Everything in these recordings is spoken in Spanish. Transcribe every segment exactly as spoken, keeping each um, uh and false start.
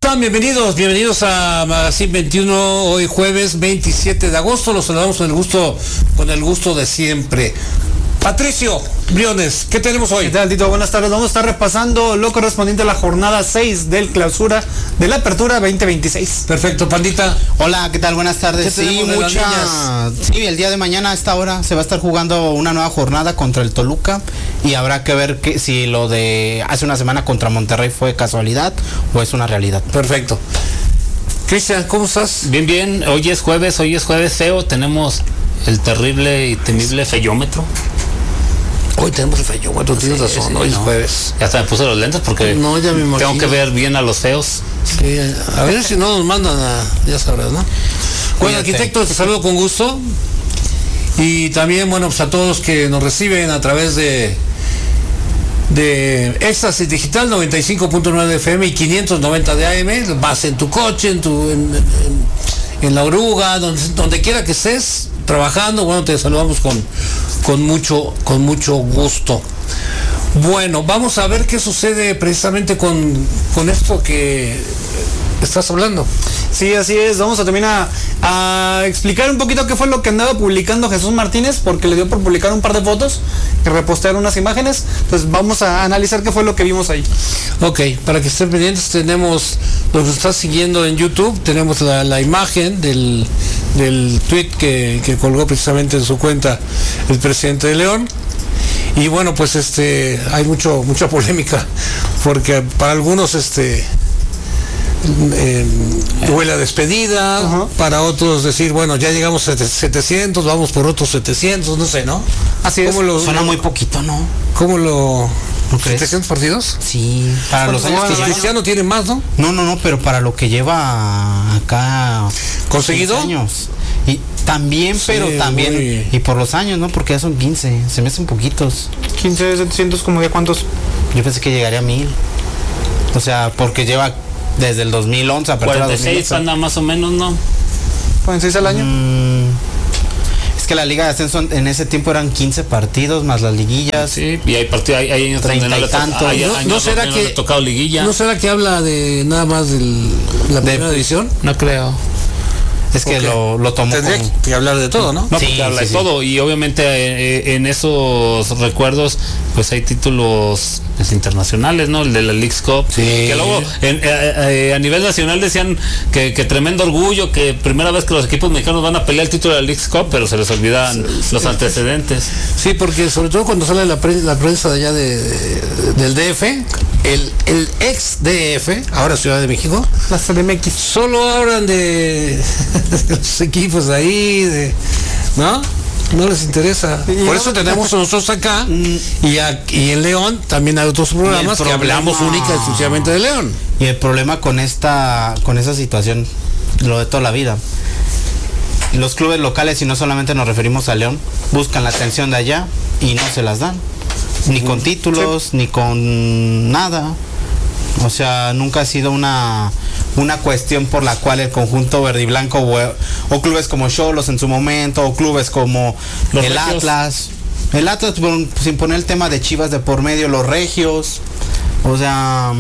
están? Bienvenidos, bienvenidos a Magazine veintiuno, hoy jueves veintisiete de agosto. Los saludamos con el gusto, con el gusto de siempre. Patricio Briones, ¿qué tenemos hoy? ¿Qué tal, Tito? Buenas tardes. Vamos a estar repasando lo correspondiente a la jornada seis del clausura de la apertura veinte veintiséis. Perfecto, Pandita. Hola, ¿qué tal? Buenas tardes. Sí, mucha... sí, el día de mañana a esta hora se va a estar jugando una nueva jornada contra el Toluca y habrá que ver que, si lo de hace una semana contra Monterrey fue casualidad o es una realidad. Perfecto. Cristian, ¿cómo estás? Bien, bien. Hoy es jueves, hoy es jueves feo. Tenemos el terrible y temible feyómetro. Hoy tenemos el feyómetro, sí, tienes razón, sí, hoy no. Es jueves. Ya hasta me puse los lentes porque no, ya me imagino. Tengo que ver bien a los feos. Sí, a ver si no nos mandan a... ya sabrás, ¿no? Bueno, arquitecto, te saludo con gusto. Y también, bueno, pues a todos los que nos reciben a través de de Éxtasis Digital noventa y cinco punto nueve de F M y quinientos noventa de A M. Vas en tu coche, en tu en, en, en la oruga, donde, donde quiera que estés trabajando. Bueno, te saludamos con con mucho con mucho gusto. Bueno, vamos a ver qué sucede precisamente con, con esto que estás hablando. Sí, así es. Vamos a también a, a explicar un poquito qué fue lo que andaba publicando Jesús Martínez, porque le dio por publicar un par de fotos y repostear unas imágenes. Entonces vamos a analizar qué fue lo que vimos ahí. Ok, para que estén pendientes, tenemos, los que estás siguiendo en YouTube, tenemos la, la imagen del, del tweet que, que colgó precisamente en su cuenta el presidente de León. Y bueno, pues este hay mucho mucha polémica, porque para algunos este Eh, huele a despedida, uh-huh. Para otros decir, bueno, ya llegamos a setecientos, vamos por otros setecientos, no sé, ¿no? Así es. Lo, Suena lo, muy poquito, ¿no? ¿Cómo lo...? ¿No ¿setecientos partidos? Sí. Para los años que Cristiano tiene más, ¿no? No, no, no, pero para lo que lleva acá... ¿Conseguido? Años. Y también, sí, pero también... Muy... y por los años, ¿no? Porque ya son quince, se me hacen poquitos. quince, setecientos, ¿como de cuántos? Yo pensé que llegaría a mil. O sea, porque lleva... desde el dos mil once, apertura cuarenta y seis anda más o menos, ¿no? cuarenta y seis al año. Mm, es que la Liga de Ascenso en ese tiempo eran quince partidos más las liguillas. Sí, y hay partidos, hay, hay años treinta y tantos. Hay, no, no será que no tocado liguilla. ¿No será que habla de nada más de la de, primera división? No creo. Es que okay. lo, lo tomó. Tendría como... que hablar de todo, ¿no? No, sí, porque habla sí, de sí. todo. Y obviamente eh, en esos recuerdos, pues hay títulos pues, internacionales, ¿no? El de la Leagues Cup. Sí. Que luego en, eh, eh, a nivel nacional decían que, que tremendo orgullo, que primera vez que los equipos mexicanos van a pelear el título de la Leagues Cup, pero se les olvidan sí, los sí, antecedentes. Sí, porque sobre todo cuando sale la, pre, la prensa de allá de, de, del D F, el, el ex D F, ahora Ciudad de México, la C D M X, solo hablan de los equipos ahí, de, ¿no? No les interesa. Por eso tenemos nosotros acá y, a, y en León también hay otros programas problema, que hablamos única y exclusivamente de León. Y el problema con esta con esa situación, lo de toda la vida, los clubes locales, y no solamente nos referimos a León, buscan la atención de allá y no se las dan, ni con títulos, sí. ni con nada. O sea, nunca ha sido una una cuestión por la cual el conjunto verde y blanco o, o clubes como Xolos en su momento, o clubes como los el regios. Atlas, el Atlas sin poner el tema de Chivas de por medio, los regios, o sea,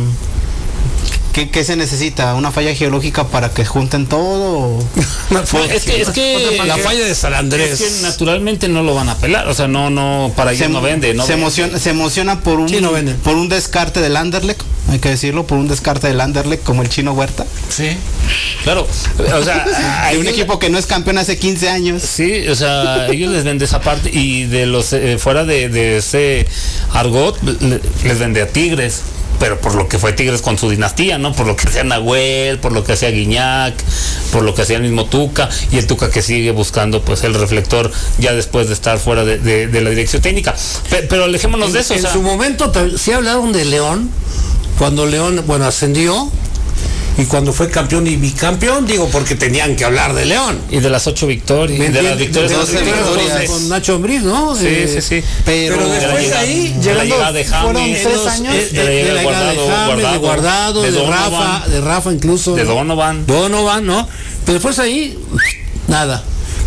¿qué, qué se necesita? ¿Una falla geológica para que junten todo? Pues es que, es que la falla de San Andrés. Es que naturalmente no lo van a pelar, o sea, no, no, para ellos se, no vende, no se vende. emociona, se emociona por un, sí, no por un descarte del Anderlecht, hay que decirlo, por un descarte del Anderlecht como el Chino Huerta. Sí, claro, o sea, hay un equipo que no es campeón hace quince años. Sí, o sea, ellos les vende esa parte y de los eh, fuera de, de ese argot le, les vende a Tigres. Pero por lo que fue Tigres con su dinastía, ¿no? Por lo que hacía Nahuel, por lo que hacía Guiñac, por lo que hacía el mismo Tuca, y el Tuca que sigue buscando pues el reflector ya después de estar fuera de, de, de la dirección técnica. Pero, pero alejémonos en, de eso. En o sea, su momento sí hablaron de León, cuando León, bueno, ascendió, y cuando fue campeón y bicampeón, digo, porque tenían que hablar de León. Y de las ocho victorias. Y de las victorias, de las victorias con, con Nacho Ambriz, ¿no? Sí, eh, sí, sí. Pero, pero después de, llegada, ahí, de la llegada de James, fueron tres años. De, de, de, de la llegada de James, de Guardado, de, de Rafa, de Rafa incluso. De Donovan. Donovan, ¿no? Pero después ahí, nada.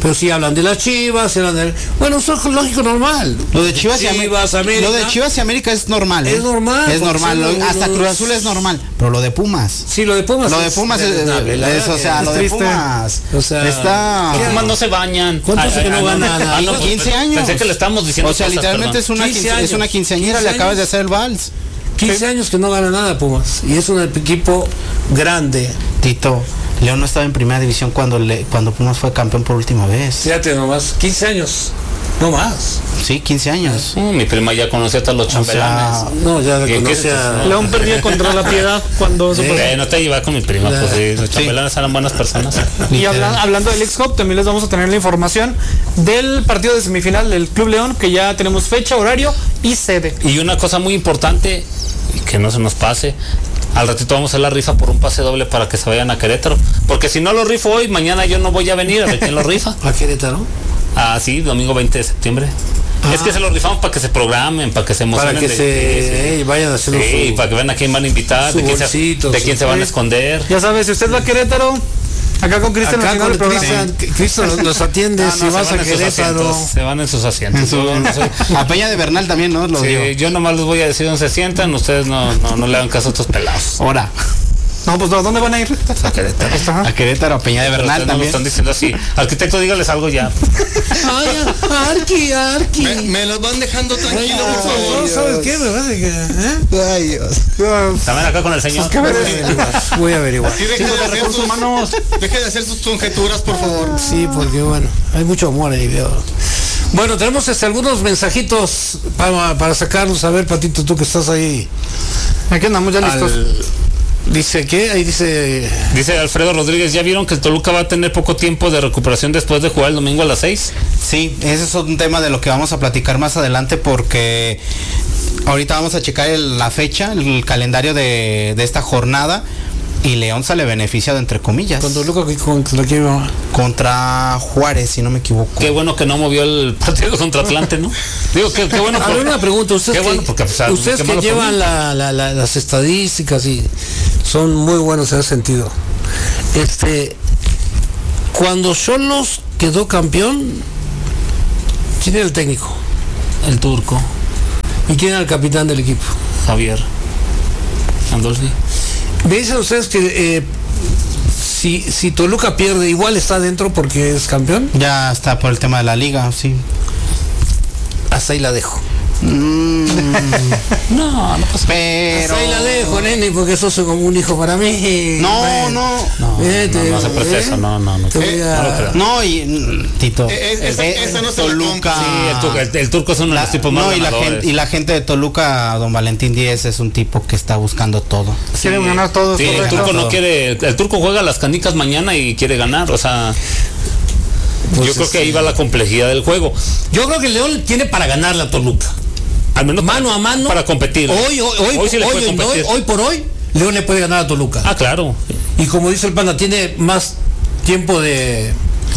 pero sí hablan de las Chivas, hablan de... Bueno, eso es lógico, normal. Lo de Chivas, Chivas, y América, América. Lo de Chivas y América es normal. ¿eh? Es normal. Es normal. son Lo, hasta los- Cruz Azul es normal. Pero lo de Pumas. Sí, lo de Pumas. Lo de Pumas es, es, deleznable, la es, verdad o sea, que lo es de triste. Pumas. O sea, está. Los Pumas no se bañan. ¿Cuánto hace Ay, que no ay, ganan? ah, no, pues, quince años. Pensé que le estábamos diciendo O sea, cosas, literalmente perdón. es una, quince quince, es años. una quinceañera, quince le acabas años. de hacer el vals. quince años que no gana nada Pumas. Y es un equipo grande. Tito, León no estaba en primera división cuando le, cuando Pumas fue campeón por última vez. Fíjate nomás, quince años. No más. Sí, quince años. Mm, mi prima ya conocía hasta los chambelanes. No, ya ¿Qué- qué conoce es a... eso? León perdía contra la Piedad cuando se Eh, no te llevas con mi prima, pues sí, los chambelanes eran buenas personas. Y habla- hablando del X-Hop, también les vamos a tener la información del partido de semifinal del Club León, que ya tenemos fecha, horario y sede. Y una cosa muy importante, y que no se nos pase, al ratito vamos a hacer la rifa por un pase doble para que se vayan a Querétaro. Porque si no lo rifo hoy, mañana yo no voy a venir a ver quién lo rifa. ¿A Querétaro? Ah, sí, domingo veinte de septiembre. Ah. Es que se lo rifamos para que se programen, para que se emocionen. Para que de- se eh, vayan a hacer Sí, sí, para que vean a quién van a invitar, su de quién, se, bolsito, de su- quién se van a Sí. escuender. Ya sabes, si usted va a Querétaro, acá con Cristian al Acá final con del programa. Cristian, Cristian nos- nos atiende Ah, si no, se vas van a en sus Querétaro. asientos, se van en sus asientos. En su- Yo no soy- a Peña de Bernal también, ¿no? Lo Sí, digo. yo nomás les voy a decir dónde se sientan, ustedes no, no, no le hagan caso a estos pelados. Ahora, No, pues ¿a dónde van a ir? A Querétaro. Ajá. a Querétaro, a Peña de Pero Bernal ustedes no lo también. están diciendo así. Arquitecto, dígales algo ya. Ay, Arqui, Arqui. Me, me los van dejando tranquilo, por favor. No, ¿sabes qué? Me parece que... ¿eh? Ay, Dios. También acá con el señor. Voy a averiguar. Voy a averiguar. Sí, deje, de hacer sus, deje de hacer sus conjeturas, por favor. Sí, porque bueno, hay mucho amor ahí, veo. Bueno, tenemos este, algunos mensajitos para, para sacarlos. A ver, Patito, tú que estás ahí. Aquí andamos ya listos. al- Dice, ¿qué? Ahí dice... Dice Alfredo Rodríguez, ¿ya vieron que el Toluca va a tener poco tiempo de recuperación después de jugar el domingo a las seis? Sí, ese es un tema de lo que vamos a platicar más adelante porque ahorita vamos a checar el- la fecha, el calendario de, de esta jornada y León sale beneficiado entre comillas. Cuando Luca contra quién va. Contra Juárez, si no me equivoco. Qué bueno que no movió el partido contra Atlante, ¿no? Digo, qué, qué bueno. A ver, por- una pregunta. Ustedes Qué que, bueno, porque, o sea, ustedes qué que malo por llevan mí. la- la- la- las estadísticas y son muy buenos en ese sentido. Este, cuando Xolos quedó campeón, ¿quién era el técnico? El turco, ¿Y quién era el capitán del equipo? Javier Andolfi. Me dicen ustedes que eh, si, si Toluca pierde, igual está dentro porque es campeón. Ya está por el tema de la liga, sí. Hasta ahí la dejo. No, no pasa. Pero... Hasta ahí la dejo, nene, porque sos como un hijo para mí. No, Bueno. no. No, Vete, no, no se presta ¿eh? eso, no, no, no. Te voy a- No lo creo. No, y mm, Tito. Eh, eh, esa- eh, esa no se la Toluca. compra. Sí, el, turco, el- el turco es uno de La- los tipos más no, y la, ganadores. gente, y la gente de Toluca, don Valentín Díez, es un tipo que está buscando todo. Quieren ganar todos. Sí, el correcto. turco no quiere, el turco juega las canicas mañana y quiere ganar, o sea, Pues yo creo es- que ahí va la complejidad del juego. Yo creo que el León tiene para ganar la Toluca. Al menos Mano para, a mano. para competir. Hoy, hoy, hoy, Hoy sí le hoy, puede hoy, competir. hoy por hoy, León le puede ganar a Toluca. Ah, claro. Y como dice el Panda, tiene más tiempo de,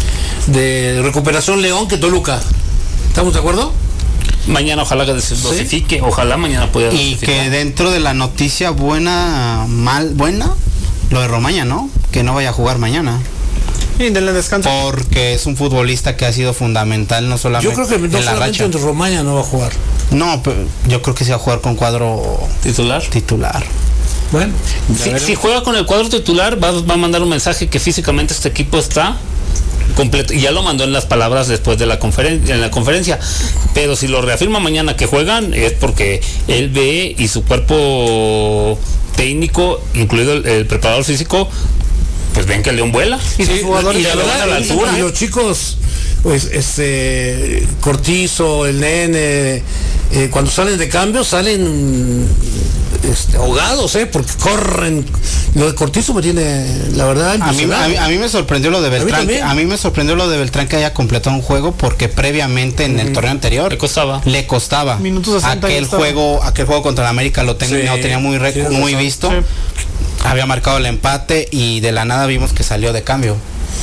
de recuperación León que Toluca. ¿Estamos de acuerdo? Mañana ojalá que se dosifique, ojalá mañana pueda Y dosificar. que dentro de la noticia buena, mal, buena, lo de Romaña, ¿no? Que no vaya a jugar mañana. Y denle descanso. Porque es un futbolista que ha sido fundamental, no solamente Yo creo que no en la solamente racha. entre Romaña no va a jugar. No, pero yo creo que se va a jugar con cuadro titular. titular. Bueno, Si, si juega con el cuadro titular, va, va a mandar un mensaje que físicamente este equipo está completo. Y ya lo mandó en las palabras después de la conferencia, en la conferencia. Pero si lo reafirma mañana que juegan, es porque él ve y su cuerpo técnico, incluido el, el preparador físico, pues ven que el León vuela. Y sus jugadores. y la verdad, a la y- altura, y ¿eh? los chicos, pues, este, Cortizo, el nene, eh, cuando salen de cambio salen este, ahogados, ¿eh? Porque corren. Lo de Cortizo me tiene, la verdad, A mí, impresionado. a, mí, a mí me sorprendió lo de mí Beltrán. también. A mí, me sorprendió lo de Beltrán que haya completado un juego porque previamente en el torneo anterior Le costaba. le costaba. Minutos sesenta ya aquel estaba. juego, aquel juego contra el América lo ten- Sí, no tenía muy rec- tienes muy razón. visto. Sí. Había marcado el empate y de la nada vimos que salió de cambio.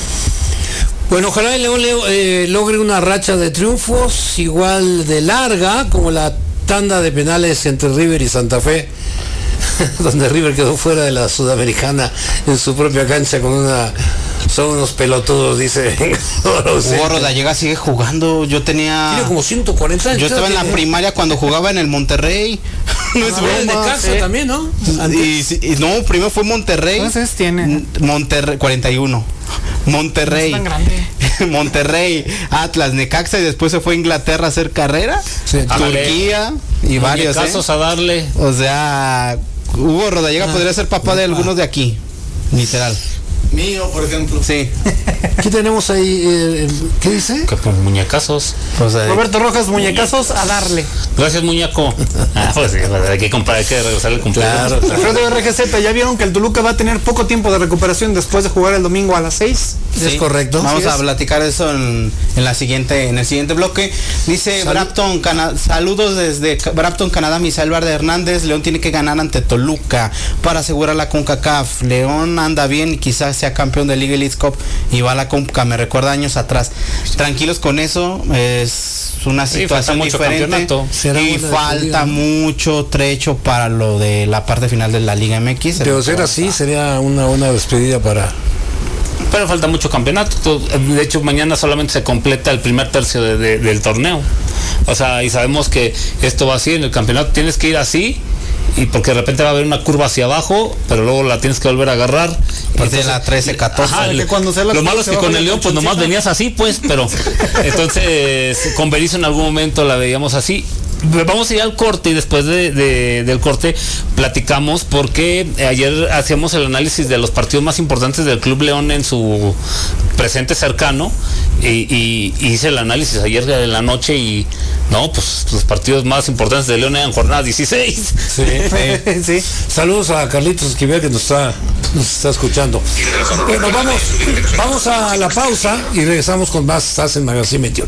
Bueno, ojalá el León le- eh, logre una racha de triunfos igual de larga como la tanda de penales entre River y Santa Fe, donde River quedó fuera de la Sudamericana en su propia cancha con una Son unos pelotudos, dice. Hugo Rodallega sigue jugando. Yo tenía. Tiene como ciento cuarenta años. Yo estaba en la tiene? primaria cuando jugaba en el Monterrey. No es Ah, el de broma. Caxa sí. también, ¿no? Y, y- no, primero fue Monterrey. ¿Cuántos años tiene? Monterrey, cuarenta y uno. Monterrey. No es tan grande. Monterrey, Atlas, Necaxa y después se fue a Inglaterra a hacer carrera. Sí. Turquía y varios. Casos ¿eh? a darle. O sea, Hugo Rodallega Ah, podría ser papá de algunos de aquí. Literal. Mío, por ejemplo. Sí. ¿Qué tenemos ahí? Eh, el- ¿Qué dice? Que por muñecazos. O sea, Roberto Rojas, muñecazos a darle. Gracias, muñeco. Ah, pues sí, hay que comprar, hay que regresar el cumpleaños. Claro, Alfredo R G Z, ¿ya vieron que el Toluca va a tener poco tiempo de recuperación después de jugar el domingo a las seis? Es correcto. Vamos Sí a es. platicar eso en, en la siguiente, en el siguiente bloque. Dice Salud. Brampton, Cana- saludos desde Ca- Brampton, Canadá, Misael Varde Hernández. León tiene que ganar ante Toluca para asegurar la CONCACAF. León anda bien y quizás sea campeón de Liga Elite Cup y va a la CONCACAF. Me recuerda años atrás. Tranquilos con eso, es una Sí, situación falta mucho diferente campeonato. Será y una falta despedida, ¿no? mucho trecho para lo de la parte final de la Liga M X. Pero ser así sería una buena despedida para. Pero falta mucho campeonato. Todo- De hecho, mañana solamente se completa el primer tercio de- de- del torneo. O sea, y sabemos que esto va así en el campeonato. Tienes que ir así. Y porque de repente va a haber una curva hacia abajo, pero luego la tienes que volver a agarrar. A partir de la trece, catorce. Ajá, que le- cuando sea la lo curva malo es se que baja con la el León pues nomás colchoncita. venías así pues, pero entonces con Berizzo en algún momento la veíamos así. Vamos a ir al corte y después de, de- del corte platicamos porque ayer hacíamos el análisis de los partidos más importantes del Club León en su presente cercano y, y- y hice el análisis ayer de la noche y no, pues los partidos más importantes de León eran jornada dieciséis. Sí. Sí. Saludos a Carlitos Esquivel que nos está, nos está escuchando. Bueno, vamos, vamos a la pausa y regresamos con más. Estás en Magazine veintiuno.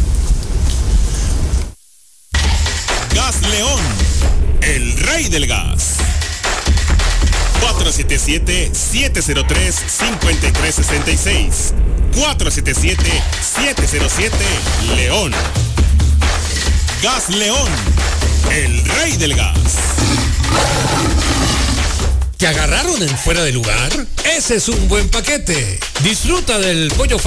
Gas León, el rey del gas. cuatro siete siete, siete cero tres, cinco tres seis seis. cuatro siete siete, siete cero siete, León. Gas León, el rey del gas. ¿Te agarraron en fuera de lugar? Ese es un buen paquete. Disfruta del pollo fresco